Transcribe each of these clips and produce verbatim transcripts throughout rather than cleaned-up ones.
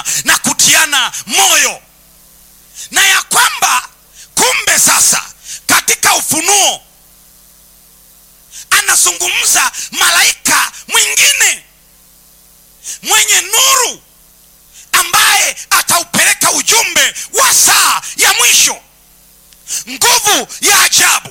na kutiana moyo, na ya kwamba kumbe sasa katika Ufunuo anazungumza malaika mwingine mwenye nuru ambaye ataupeleka ujumbe wa saa ya mwisho, nguvu ya ajabu.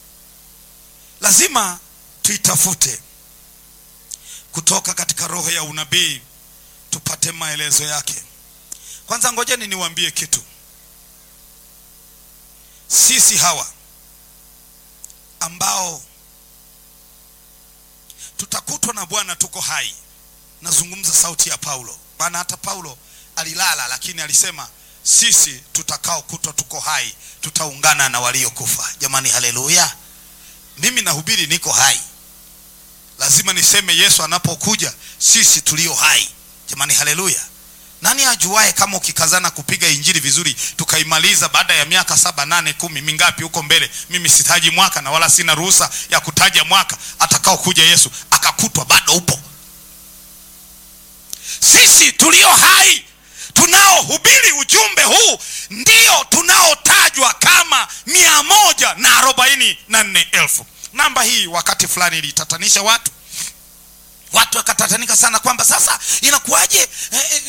Lazima tuitafute kutoka katika roho ya unabii tupate maelezo yake. Kwanza ngojeni niwaambie kitu. Sisi hawa ambao tutakutwa na Bwana tuko hai, nazungumza sauti ya Paulo, maana hata Paulo alilala, lakini alisema sisi tutakao kutwa tuko hai tutaungana na waliokufa. Jamani, haleluya. Mimi nahubiri niko hai, lazima niseme Yesu anapokuja sisi tulio hai. Jamani, haleluya. Nani ajuae kama ukikazana kupiga injili vizuri tukaimaliza baada ya miaka saba, nane, kumi, mingapi huko mbele, mimi sitaji mwaka na wala sina ruhusa ya kutaja mwaka, atakao kuja Yesu akakutwa bado upo. Sisi tulio hai tunaohubiri ujumbe huu ndio tunaotajwa kama mia moja na arobaini na nne elfu. Namba hii wakati fulani ilitatanisha watu. Watu wakatatanika sana kwamba sasa inakuwaje eh, eh,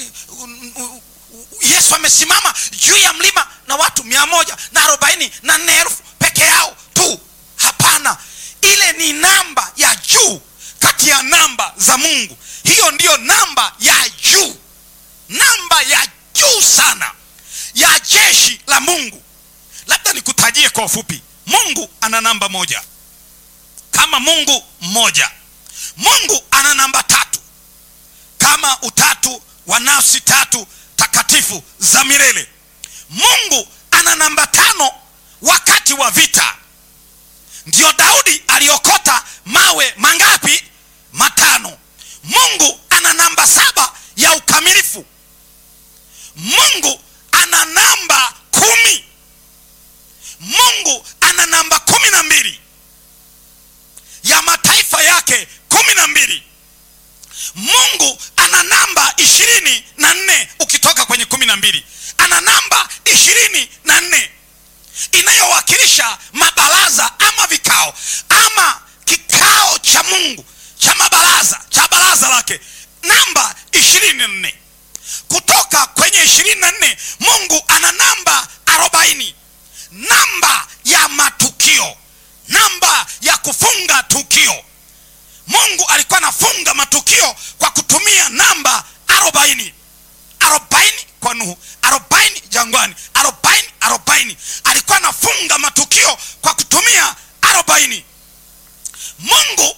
Yesu amesimama juu ya mlima na watu mia moja na arobaini na nne elfu peke yao tu. Hapana, ile ni namba ya juu kati ya namba za Mungu. Hiyo ndiyo namba ya juu, namba ya juu sana ya jeshi la Mungu. Labda nikutajie kwa ufupi. Mungu ana namba moja. Kama Mungu mmoja, Mungu ana namba tatu kama utatu wa nafsi tatu takatifu za milele. Mungu ana namba tano wakati wa vita. Ndio Daudi aliokota mawe mangapi? Matano. Mungu ana namba saba ya ukamilifu. Mungu ana namba kumi. Mungu ana namba kumi na mbili ya mataifa yake kumi na mbili. Mungu ana namba ishirini na nne ukitoka kwenye kumi na mbili. Ana namba ishirini na nne inayowakilisha mabaraza ama vikao ama kikao cha Mungu cha mabaraza cha baraza lake, namba ishirini na nne. Kutoka kwenye ishirini na nne Mungu ana namba arobaini, namba ya matukio, namba ya kufunga tukio. Mungu alikuwa anafunga matukio kwa kutumia namba arobaini. arobaini kwa Nuhu, arobaini jangwani, arobaini arobaini. Alikuwa anafunga matukio kwa kutumia arobaini. Mungu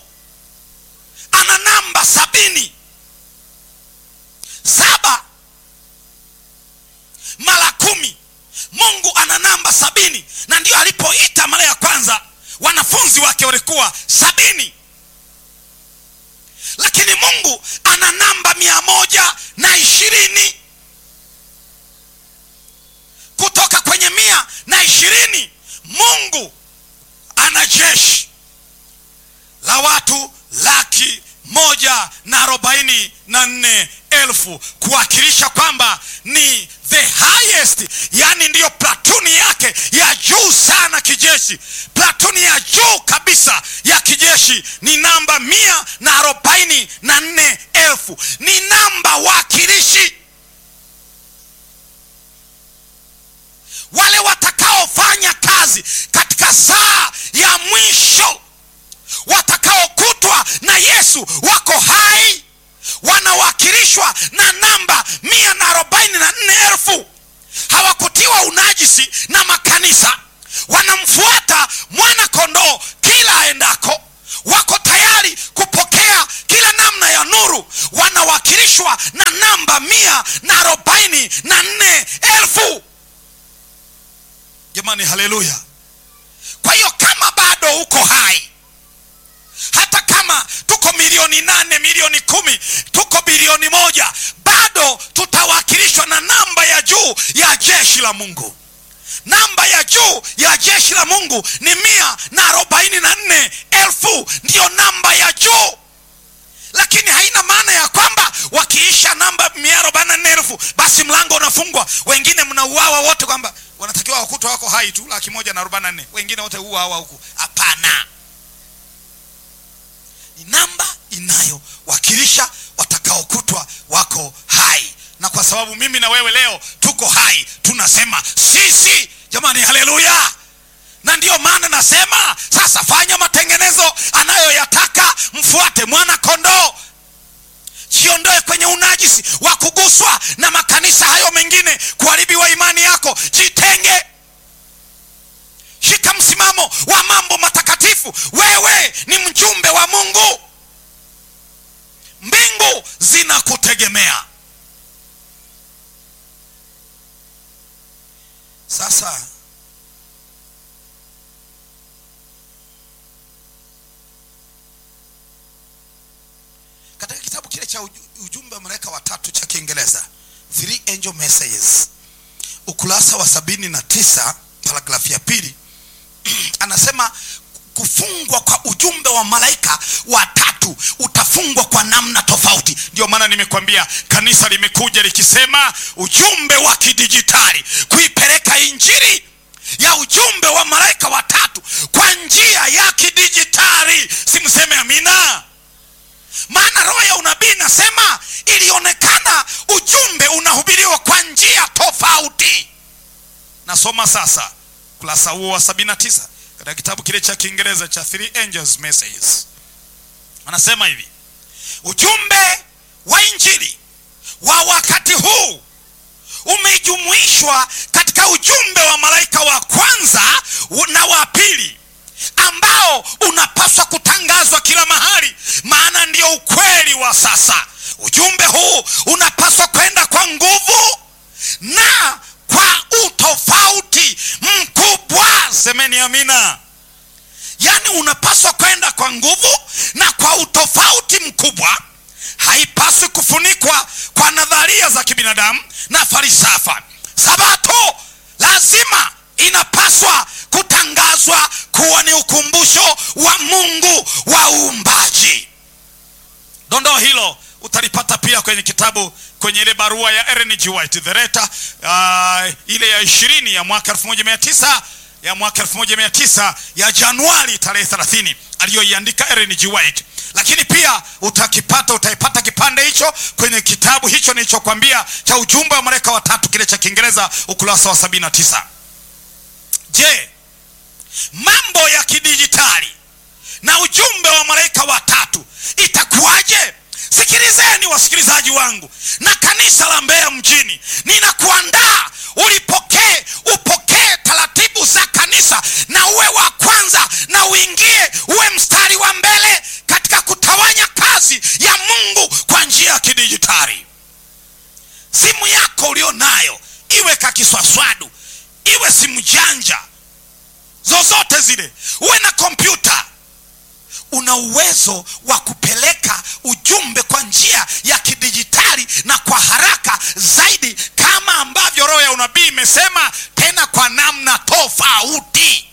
ana namba sabini. Saba mara kumi. Mungu ana namba sabini, na ndio alipoita mara ya kwanza wanafunzi wake walikuwa sabini. Lakini Mungu ana namba mia moja na ishirini. Kutoka kwenye mia na ishirini Mungu ana jeshi la watu laki moja na arobaini na nne elfu, kuwakilisha kwamba ni the highest, yani ndiyo platuni yake ya juu sana kijeshi. Platuni ya juu kabisa ya kijeshi ni namba mia na arobaini na nne elfu. Ni namba wakilishi, wale watakaofanya kazi katika saa ya mwisho, watakaokutwa na Yesu wako hai, wanawakilishwa na namba mia na arobaini na nne elfu. Hawakutiwa unajisi na makanisa, wanamfuata mwana kondoo kila aendako, wako tayari kupokea kila namna ya nuru, wanawakilishwa na namba mia na arobaini na nne elfu. Jamani, haleluya. Kwa hiyo kama bado uko hai, hata kama tuko milioni nane, milioni kumi, tuko bilioni moja, bado tutawakilishwa na namba ya juu ya jeshi la Mungu. Namba ya juu ya jeshi la Mungu ni mia na arobaini na nne elfu. Ndiyo namba ya juu. lakini haina maana ya kwamba wakiisha namba mia arobaini na nne elfu basi mlango unafungwa. Wengine mnauawa wote kwamba wanatakiwa wakutwa wako hai tu laki moja na arobaini na nne, wengine wote uawa huku. Hapana, ni namba inayowakilisha watakaokutwa wako hai. Na kwa sababu mimi na wewe leo tuko hai, tunasema sisi, jamani, haleluya. Na ndio maana nasema sasa fanya matengenezo anayoyataka, mfuate mwana kondoo. Jiondoe kwenye unajisi wa kuguswa na makanisa hayo mengine kuharibiwa imani yako. Jitenge, shika msimamo wa mambo matakatifu. Wewe ni mjumbe wa Mungu, mbingu zinakutegemea. Sasa katika kitabu kile cha ujumbe wa malaika watatu cha Kiingereza, Three Angel Messages, ukurasa wa sabini na tisa, paragrafu ya pili, anasema kufungwa kwa ujumbe wa malaika watatu utafungwa kwa namna tofauti. Ndio maana nimekwambia kanisa limekuja likisema ujumbe wa kidijitali, kuipeleka injili ya ujumbe wa malaika watatu kwa njia ya kidijitali. Simseme amina. Maana roho ya unabii nasema ilionekana ujumbe unahubiriwa kwa njia tofauti. Nasoma sasa kurasa huo wa sabini na tisa katika kitabu kile cha Kiingereza cha Three Angels Messages. Anasema hivi: ujumbe wa injili wa wakati huu umejumuishwa katika ujumbe wa malaika wa kwanza na wa pili, ambao unapaswa kutangazwa kila mahali, maana ndio ukweli wa sasa. Ujumbe huu unapaswa kwenda kwa nguvu na kwa utofauti mkubwa. Semeni amina. Yani unapaswa kwenda kwa nguvu na kwa utofauti mkubwa. Haipaswi kufunikwa kwa nadharia za kibinadamu na falsafa. Sabato lazima inapaswa kutangazwa kuwa ni ukumbusho wa Mungu wa uumbaji. Dondoo hilo utalipata pia kwenye kitabu, kwenye ile barua ya Ellen G. White, the letter uh, ile ya ishirini ya mwaka elfu moja mia tisa ya mwaka elfu moja mia tisa ya Januari tarehe thelathini aliyoiandika Ellen G. White. Lakini pia utakipata utaipata kipande hicho kwenye kitabu hicho nilichokuambia cha ujumbe wa malaika watatu kile cha Kiingereza, ukurasa wa sabini na tisa. Je, mambo ya kidijitali na ujumbe wa malaika watatu itakuwaje? Sikilizeni wasikilizaji wangu na kanisa la Mbeya mjini, ninakuandaa ulipokee upokee taratibu za kanisa, na uwe wa kwanza na uingie uwe mstari wa mbele katika kutawanya kazi ya Mungu kwa njia ya kidijitali. Simu yako ulionayo, iwe kakiswaswadu, iwe simu janja, zozote zile, uwe na kompyuta, una uwezo wa kupeleka ujumbe kwa njia ya kidijitali na kwa haraka zaidi, kama ambavyo roho ya unabii imesema, tena kwa namna tofauti.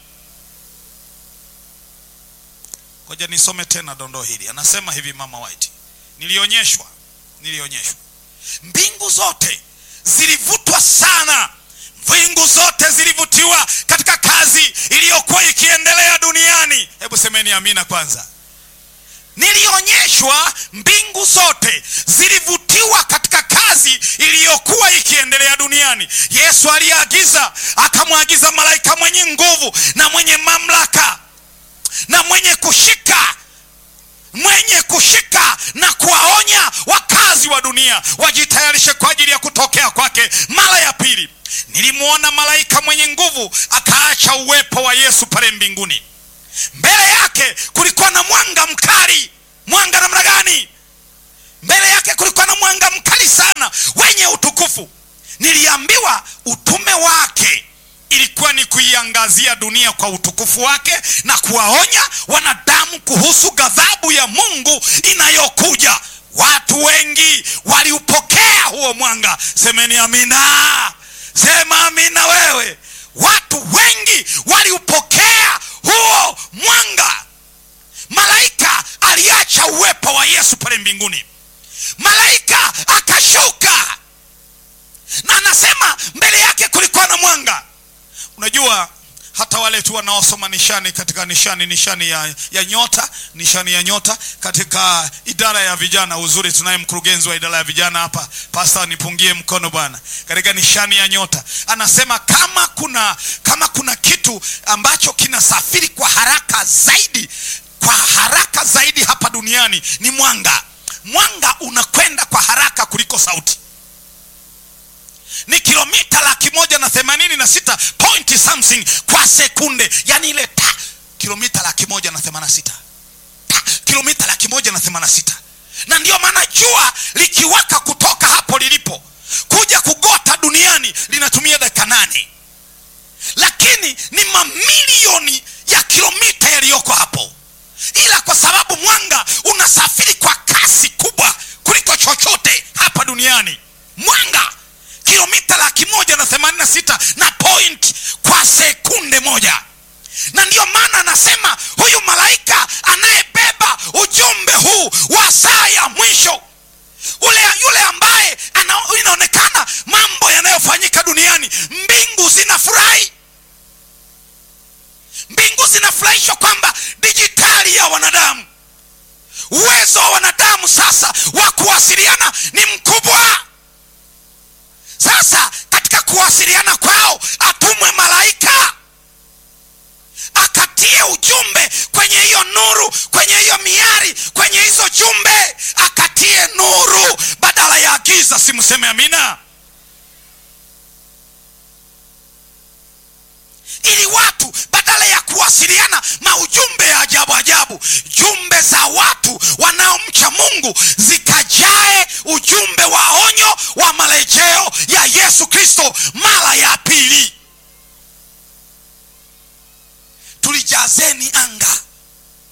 Ngoja nisome tena dondoo hili. Anasema hivi Mama White: nilionyeshwa nilionyeshwa mbingu zote zilivutwa sana. Mbingu zote zilivutiwa katika kazi iliyokuwa ikiendelea duniani. Hebu semeni amina kwanza. Nilionyeshwa mbingu zote zilivutiwa katika kazi iliyokuwa ikiendelea duniani. Yesu aliagiza, akamwagiza malaika mwenye nguvu na mwenye mamlaka na mwenye kushika mwenye kushika na kuwaonya wakazi wa dunia wajitayarishe kwa ajili ya kutokea kwake mara ya pili. Nilimuona malaika mwenye nguvu akaacha uwepo wa Yesu pale mbinguni. Mbele yake kulikuwa na mwanga mkali. Mwanga namna gani? Mbele yake kulikuwa na mwanga mkali sana wenye utukufu. Niliambiwa utume wake ilikuwa ni kuiangazia dunia kwa utukufu wake na kuwaonya wanadamu kuhusu ghadhabu ya Mungu inayokuja. Watu wengi waliupokea huo mwanga. Semeni amina. Sema amina wewe. Watu wengi waliupokea huo mwanga. malaika aliacha uwepo wa Yesu pale mbinguni. Malaika akashuka na anasema mbele yake kulikuwa na mwanga. Unajua hata wale tu wanaosoma nishani katika nishani nishani ya, ya nyota, nishani ya nyota katika idara ya vijana, uzuri tunaye mkurugenzi wa idara ya vijana hapa, pastor nipungie mkono bwana. Katika nishani ya nyota anasema kama kuna kama kuna kitu ambacho kinasafiri kwa haraka zaidi, kwa haraka zaidi hapa duniani ni mwanga. Mwanga unakwenda kwa haraka kuliko sauti. Ni kilomita laki moja na themanini na sita point something kwa sekunde. Yani ile ta kilomita laki moja na themanini na sita ta kilomita laki moja na themanini na sita. Na ndio maana jua likiwaka kutoka hapo lilipo kuja kugota duniani linatumia dakika nane, lakini ni mamilioni ya kilomita yaliyoko hapo. Ila kwa sababu mwanga unasafiri kwa kasi kubwa kuliko chochote hapa duniani, mwanga kilomita laki moja na themanini na sita na point kwa sekunde moja. Na ndio maana anasema huyu malaika anayebeba ujumbe huu wa saa ya mwisho, ule yule ambaye ana, inaonekana mambo yanayofanyika duniani, mbingu zinafurahi. Mbingu zinafurahishwa kwamba dijitali ya wanadamu, uwezo wa wanadamu sasa wa kuwasiliana ni mkubwa. Sasa katika kuwasiliana kwao atumwe malaika akatie ujumbe kwenye hiyo nuru, kwenye hiyo miari, kwenye hizo jumbe akatie nuru badala ya giza. Simseme amina. Ili watu badala ya kuwasiliana maujumbe ya ajabu ajabu, jumbe za watu wanaomcha Mungu zikajae ujumbe wa onyo wa marejeo ya Yesu Kristo mara ya pili. Tulijazeni anga.